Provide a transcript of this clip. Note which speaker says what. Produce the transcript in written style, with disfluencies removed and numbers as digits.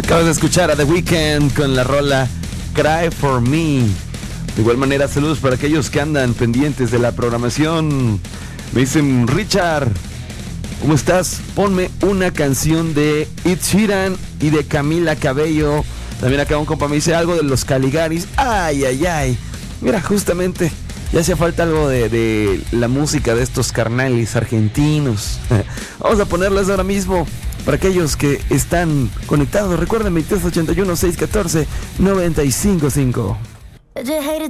Speaker 1: Acabas de escuchar a The Weeknd con la rola Cry For Me. De igual manera, saludos para aquellos que andan pendientes de la programación. Me dicen, Richard, ¿cómo estás? Ponme una canción de Ed Sheeran y de Camila Cabello. También acá un compa me dice algo de los Caligaris. Ay, ay, ay. Mira, justamente ya hacía falta algo de la música de estos carnales argentinos. Vamos a ponerlas ahora mismo para aquellos que están conectados. Recuerden, 2381-614-955.